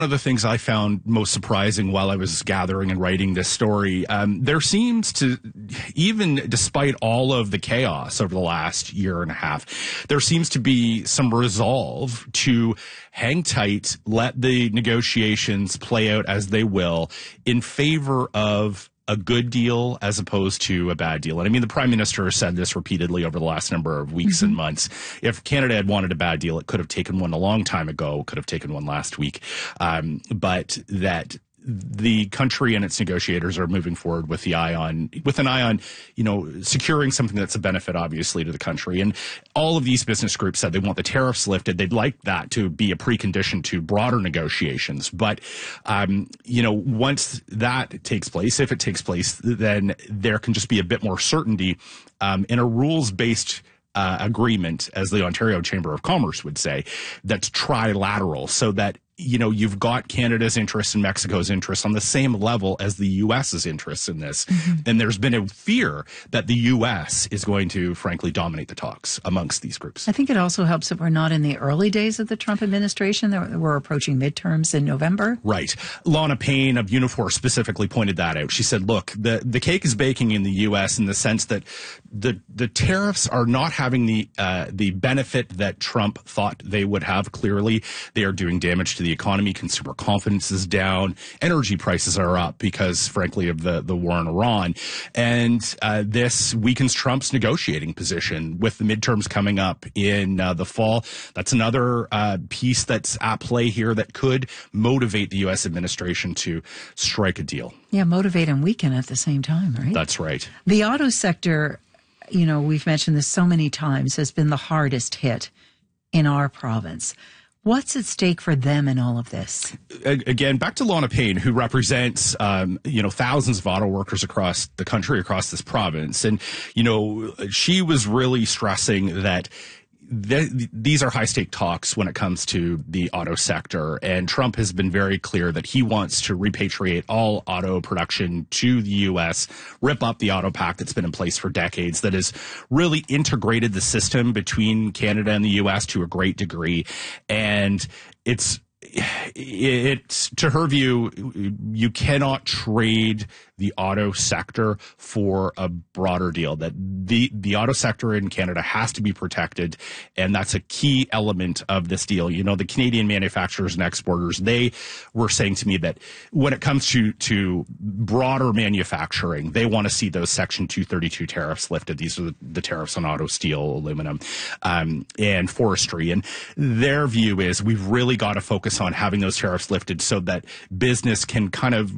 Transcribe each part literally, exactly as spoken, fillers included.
One of the things I found most surprising while I was gathering and writing this story, um, there seems to, even despite all of the chaos over the last year and a half, there seems to be some resolve to hang tight, let the negotiations play out as they will in favor of a good deal as opposed to a bad deal. And I mean, the Prime Minister has said this repeatedly over the last number of weeks mm-hmm. and months. If Canada had wanted a bad deal, it could have taken one a long time ago, could have taken one last week. Um, but that the country and its negotiators are moving forward with the eye on, with an eye on, you know, securing something that's a benefit, obviously, to the country. And all of these business groups said they want the tariffs lifted. They'd like that to be a precondition to broader negotiations. But, um, you know, once that takes place, if it takes place, then there can just be a bit more certainty um, in a rules-based uh, agreement, as the Ontario Chamber of Commerce would say, that's trilateral, so that you know, you've got Canada's interests and Mexico's interests on the same level as the U S's interests in this. Mm-hmm. And there's been a fear that the U S is going to, frankly, dominate the talks amongst these groups. I think it also helps that we're not in the early days of the Trump administration. We're approaching midterms in November. Right. Lana Payne of Unifor specifically pointed that out. She said, look, the, the cake is baking in the U S in the sense that the the tariffs are not having the uh, the benefit that Trump thought they would have. Clearly, they are doing damage to the economy. Consumer confidence is down. Energy prices are up because, frankly, of the, the war in Iran. And uh, this weakens Trump's negotiating position with the midterms coming up in uh, the fall. That's another uh, piece that's at play here that could motivate the U S administration to strike a deal. Yeah, motivate and weaken at the same time, right? That's right. The auto sector, you know, we've mentioned this so many times, has been the hardest hit in our province. What's at stake for them in all of this? Again, back to Lana Payne, who represents, um, you know, thousands of auto workers across the country, across this province. And, you know, she was really stressing that th- these are high-stake talks when it comes to the auto sector. And Trump has been very clear that he wants to repatriate all auto production to the U S, rip up the auto pact that's been in place for decades, that has really integrated the system between Canada and the U S to a great degree. And it's it's to her view, you cannot trade the auto sector for a broader deal. That the the auto sector in Canada has to be protected, and that's a key element of this deal. You know, the Canadian manufacturers and exporters, they were saying to me that when it comes to to broader manufacturing, they want to see those Section two thirty-two tariffs lifted. These are the, the tariffs on auto, steel, aluminum, um, and forestry. And their view is we've really got to focus on having those tariffs lifted so that business can kind of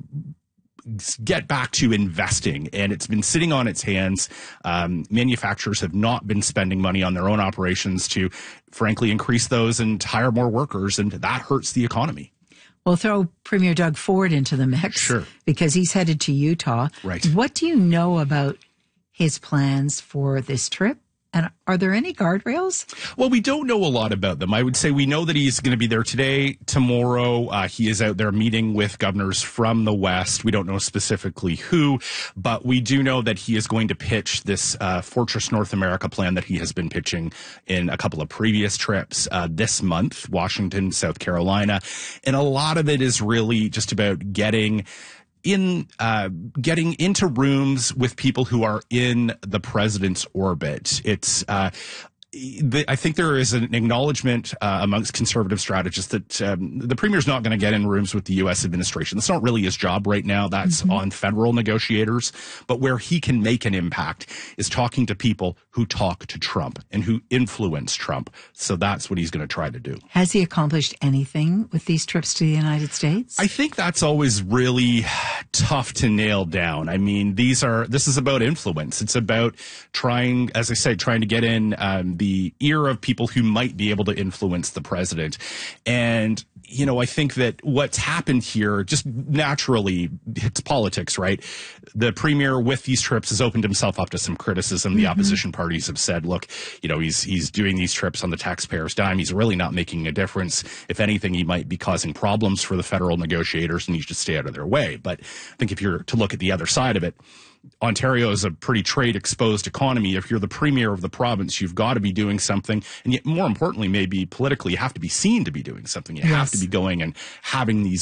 get back to investing. And it's been sitting on its hands. Um, manufacturers have not been spending money on their own operations to, frankly, increase those and hire more workers, and that hurts the economy. We'll throw Premier Doug Ford into the mix. Sure. Because he's headed to Utah. Right. What do you know about his plans for this trip? And are there any guardrails? Well, we don't know a lot about them. I would say we know that he's going to be there today, tomorrow. Uh, he is out there meeting with governors from the West. We don't know specifically who, but we do know that he is going to pitch this uh, Fortress North America plan that he has been pitching in a couple of previous trips uh, this month, Washington, South Carolina. And a lot of it is really just about getting in uh, getting into rooms with people who are in the president's orbit. It's uh, the, I think there is an acknowledgement uh, amongst conservative strategists that um, the premier's not going to get in rooms with the U S administration. That's not really his job right now. That's mm-hmm. on federal negotiators. But where he can make an impact is talking to people who talk to Trump and who influence Trump. So that's what he's going to try to do. Has he accomplished anything with these trips to the United States? I think that's always really tough to nail down. I mean, these are this is about influence. It's about trying, as I said, trying to get in um, the ear of people who might be able to influence the president. And, you know, I think that what's happened here, just naturally, it's politics, right? The premier with these trips has opened himself up to some criticism. The mm-hmm. opposition parties have said, look, you know, he's he's doing these trips on the taxpayers' dime. He's really not making a difference. If anything, he might be causing problems for the federal negotiators, and he should stay out of their way. But I think if you're to look at the other side of it, Ontario is a pretty trade exposed economy. If you're the premier of the province, you've got to be doing something. And yet, more importantly, maybe politically, you have to be seen to be doing something. You Yes. have to be going and having these